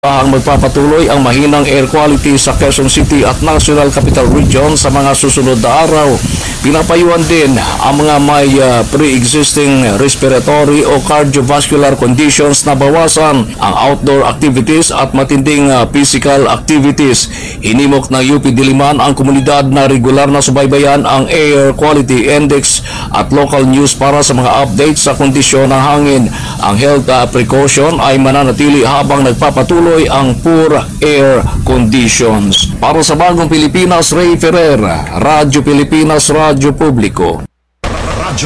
Ang magpapatuloy ang mahinang air quality sa Quezon City at National Capital Region sa mga susunod na araw. Pinapayuhan din ang mga may pre-existing respiratory o cardiovascular conditions na bawasan ang outdoor activities at matinding physical activities. Hinimok ng UP Diliman ang komunidad na regular na subaybayan ang Air Quality Index at local news para sa mga updates sa kondisyon ng hangin. Ang health precaution ay mananatili habang nagpapatuloy ang poor air conditions. Para sa Bagong Pilipinas, Ray Ferrer, Radyo Pilipinas, Radyo Publiko. Radyo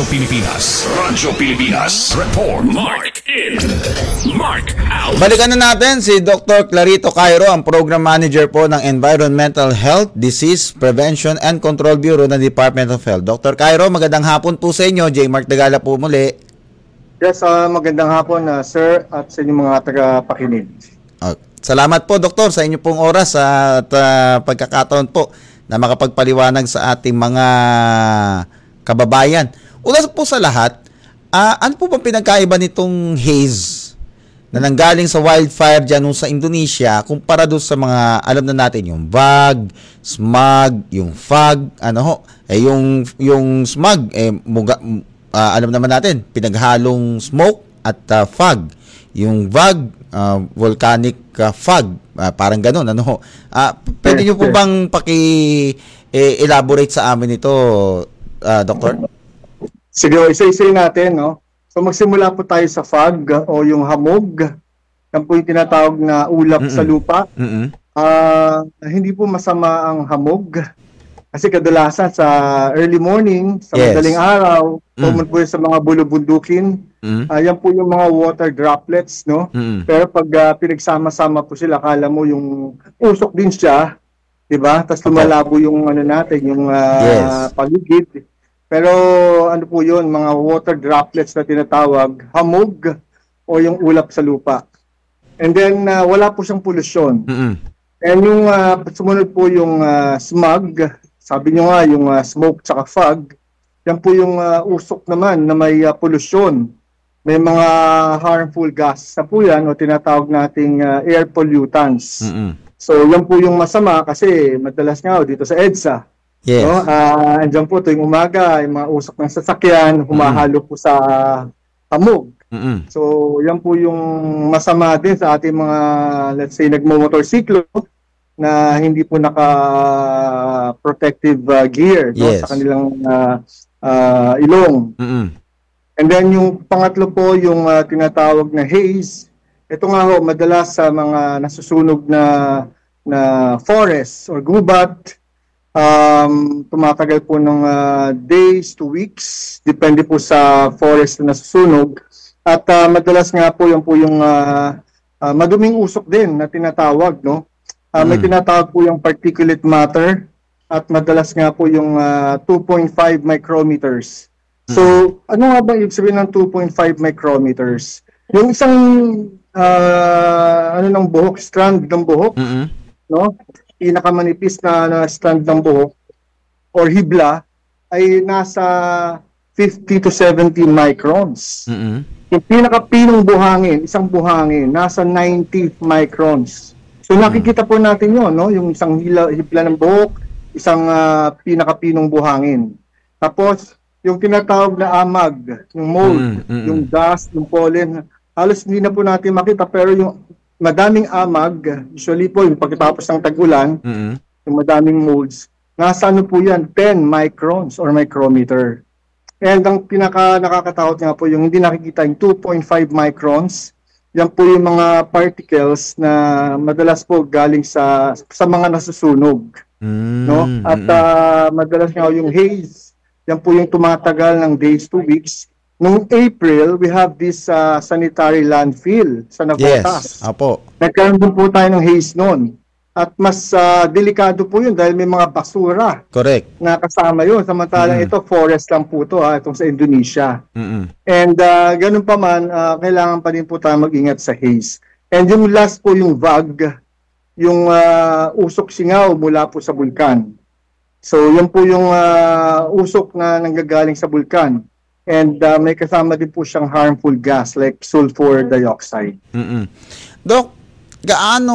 Pilipinas, report, mark in, mark out. Balikan na natin si Dr. Clarito Cairo, ang Program Manager po ng Environmental Health, Disease Prevention and Control Bureau ng Department of Health. Dr. Cairo, magandang hapon po sa inyo. J. Mark Tagala po muli. Yes, magandang hapon sir at sa inyong mga tagapakinig. Salamat po, Doktor, sa inyo pong oras at pagkakataon po na makapagpaliwanag sa ating mga kababayan. Una po sa lahat, ano po bang pinagkaiba nitong haze na nanggaling sa wildfire dyan sa Indonesia kumpara doon sa mga, alam na natin, yung VAG, smog, yung fog, yung smog, alam naman natin, pinaghalong smoke at fog. Yung VAG, volcanic fog, parang ganun. Pwede nyo po bang elaborate sa amin ito, Doktor? Sige, isa-isa natin, no? So magsimula po tayo sa fog o yung hamog. Yan po yung tinatawag na ulap sa lupa. Hindi po masama ang hamog. Kasi kadalasan sa early morning, sa madaling araw, common po sa mga bulubundukin. Yan po yung mga water droplets, no? Pero pag pinagsama-sama po sila, akala mo yung usok din siya, 'di ba? Tapos lumalabo yung yung paligid. Pero ano po 'yun, mga water droplets na tinatawag, hamog o yung ulap sa lupa. And then wala po siyang polusyon. And yung sumunod po yung smog. Sabi nyo nga, yung smoke tsaka fog, yan po yung usok naman na may polusyon. May mga harmful gas na po yan o tinatawag nating air pollutants. So yan po yung masama kasi madalas nga dito sa EDSA. Yes. No? Andyan po tuwing umaga, yung mga usok ng sasakyan, humahalo po sa hamog. So yan po yung masama din sa ating mga, let's say, nagmo-motorsiklo, na hindi po naka-protective gear sa kanilang ilong. And then yung pangatlo po, yung tinatawag na haze. Ito nga ho, madalas sa mga nasusunog na forest or gubat, tumatagal po ng days to weeks, depende po sa forest na nasusunog. At madalas nga po yung maduming usok din na tinatawag, no? May tinatawag po yung particulate matter at madalas nga po yung 2.5 micrometers. So, ano nga ba ibig sabihin ng 2.5 micrometers? Yung isang ng buhok, strand ng buhok, no? Pinakamanipis na strand ng buhok or hibla ay nasa 50 to 70 microns. Yung pinakapinong buhangin, isang buhangin, nasa 90 microns. So nakikita po natin yun, no? Yung isang hibla ng buhok, isang pinakapinong buhangin. Tapos, yung tinatawag na amag, yung mold, yung dust, yung pollen, halos hindi na po natin makita. Pero yung madaming amag, usually po yung pagkatapos ng tag-ulan, yung madaming molds, nasa ano po yan, 10 microns or micrometer. And ang nakakatakot nga po yung hindi nakikita yung 2.5 microns. Yan po yung mga particles na madalas po galing sa mga nasusunog. No? At madalas nga yung haze, yan po yung tumatagal ng days to weeks. Noong April, we have this sanitary landfill sa Navotas. Yes, apo. Nagkaroon din po tayo ng haze noon. At mas delikado po yun dahil may mga basura. Correct. Na kasama yun. Samantalang ito, forest lang po ito, itong sa Indonesia. And ganun pa man, kailangan pa din po tayo mag-ingat sa haze. And yung last po, yung VAG, yung usok singaw mula po sa bulkan. So, yun po yung usok na nanggagaling sa bulkan. And may kasama din po siyang harmful gas like sulfur dioxide. Dok, gaano